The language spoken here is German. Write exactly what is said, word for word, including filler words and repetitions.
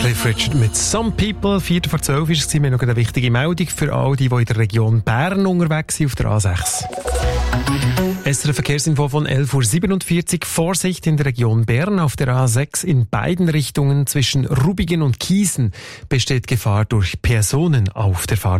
Cliff Richard mit «Some People». Viertel vor zwölf war es. Wir haben noch eine wichtige Meldung für all die, die in der Region Bern unterwegs sind, auf der A sechs. S R F-Verkehrsinfo von elf Uhr siebenundvierzig. Vorsicht in der Region Bern auf der A sechs in beiden Richtungen zwischen Rubigen und Kiesen besteht Gefahr durch Personen auf der Fahrbahn.